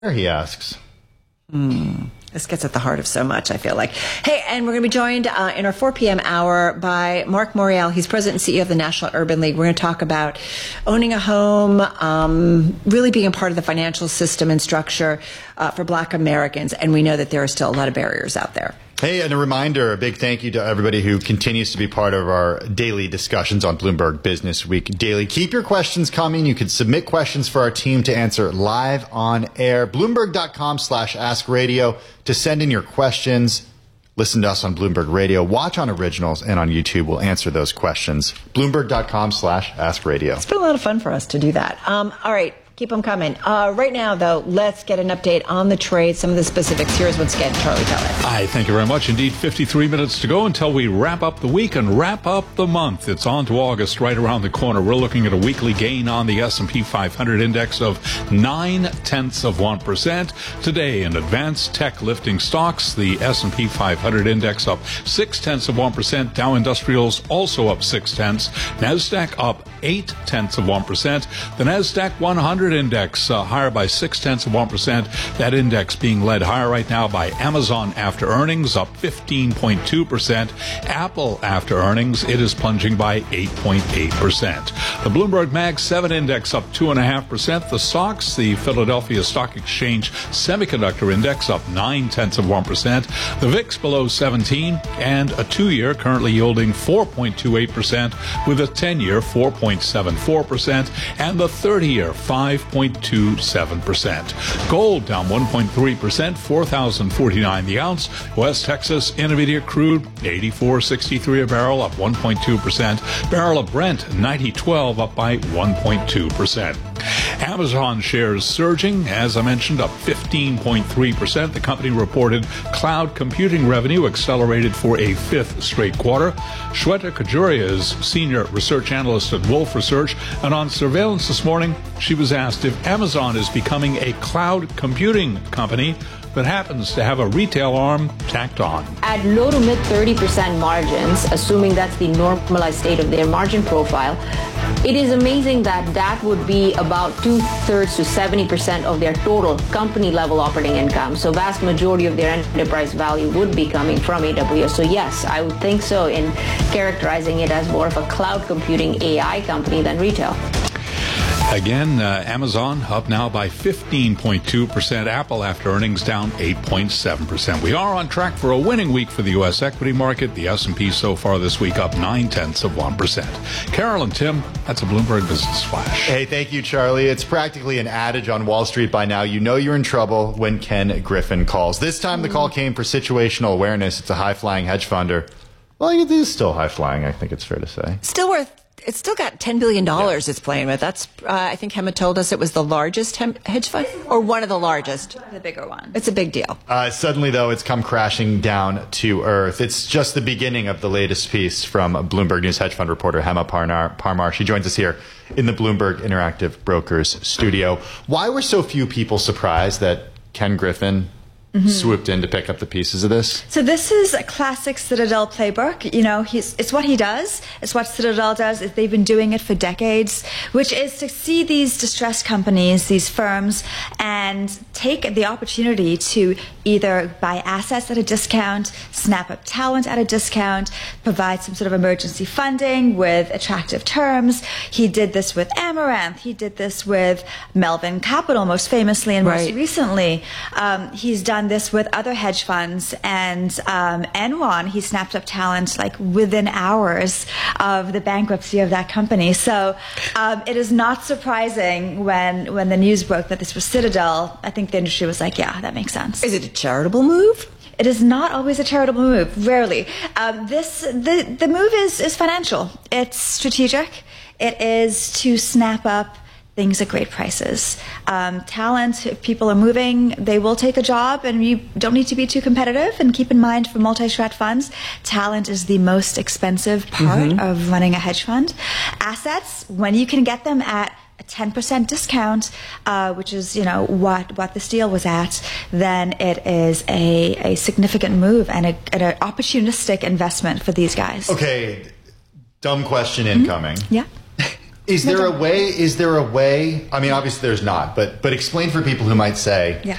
he asks. This gets at the heart of so much, I feel like. Hey, and we're going to be joined in our 4 p.m. hour by Mark Morial. He's president and CEO of the National Urban League. We're going to talk about owning a home, really being a part of the financial system and structure for Black Americans. And we know that there are still a lot of barriers out there. Hey, and a reminder, a big thank you to everybody who continues to be part of our daily discussions on Bloomberg Business Week Daily. Keep your questions coming. You can submit questions for our team to answer live on air. Bloomberg.com/askradio to send in your questions. Listen to us on Bloomberg Radio. Watch on Originals and on YouTube. We'll answer those questions. Bloomberg.com/askradio. It's been a lot of fun for us to do that. All right. Keep them coming. Right now, though, let's get an update on the trade, some of the specifics. Here's once again Charlie Pellet. Hi, thank you very much. Indeed, 53 minutes to go until we wrap up the week and wrap up the month. It's on to August, right around the corner. We're looking at a weekly gain on the S&P 500 index of 0.9%. Today, in advanced tech lifting stocks, the S&P 500 index up 0.6%. Dow Industrials also up 0.6. NASDAQ up 0.8%. The NASDAQ 100 index higher by 0.6%. That index being led higher right now by Amazon after earnings, up 15.2%. Apple after earnings, it is plunging by 8.8%. The Bloomberg Mag 7 index up 2.5%. The SOX, the Philadelphia Stock Exchange Semiconductor Index, up 0.9%. The VIX below 17, and a 2-year currently yielding 4.28%, with a 10-year 4.74%, and the 30-year 5.27%. Gold down 1.3%, $4,049 the ounce. West Texas Intermediate crude 84.63 a barrel, up 1.2%. Barrel of Brent 90.12, up by 1.2%. Amazon shares surging, as I mentioned, up 15.3%. The company reported cloud computing revenue accelerated for a 5th straight quarter. Shweta Khajuria is senior research analyst at Wolfe Research, and on Surveillance this morning, she was asked if Amazon is becoming a cloud computing company that happens to have a retail arm tacked on. At low to mid 30% margins, assuming that's the normalized state of their margin profile, it is amazing that that would be about 2/3 to 70% of their total company-level operating income. So vast majority of their enterprise value would be coming from AWS. So yes, I would think so in characterizing it as more of a cloud computing AI company than retail. Again, Amazon up now by 15.2%. Apple after earnings down 8.7%. We are on track for a winning week for the U.S. equity market. The S&P so far this week up 0.9%. Carol and Tim, that's a Bloomberg Business Flash. Hey, thank you, Charlie. It's practically an adage on Wall Street by now. You know you're in trouble when Ken Griffin calls. This time the call came for situational awareness. It's a high-flying hedge funder. Well, it is still high-flying, I think it's fair to say. It's still got $10 billion it's playing with. That's, I think Hema told us it was the largest hedge fund, or one of the largest. The bigger one. It's a big deal. Suddenly, though, it's come crashing down to earth. It's just the beginning of the latest piece from Bloomberg News hedge fund reporter Hema Parmar. She joins us here in the Bloomberg Interactive Brokers studio. Why were so few people surprised that Ken Griffin swooped in to pick up the pieces of this? So this is a classic Citadel playbook. You know, it's what he does. It's what Citadel does. They've been doing it for decades, which is to see these distressed companies, these firms, and take the opportunity to either buy assets at a discount, snap up talent at a discount, provide some sort of emergency funding with attractive terms. He did this with Amaranth. He did this with Melvin Capital, most famously, and most recently. He's done this with other hedge funds, and Enron, he snapped up talent like within hours of the bankruptcy of that company. So it is not surprising when the news broke that this was Citadel. I think the industry was like, yeah, that makes sense. Is it a charitable move? It is not always a charitable move, rarely. The move is financial. It's strategic. It is to snap up things at great prices. Talent, if people are moving, they will take a job, and you don't need to be too competitive. And keep in mind, for multi-strat funds, talent is the most expensive part of running a hedge fund. Assets, when you can get them at a 10% discount, which is, you know, what this deal was at, then it is a significant move and an opportunistic investment for these guys. Okay, dumb question incoming. Yeah. Is there a way? I mean, obviously there's not, but explain for people who might say,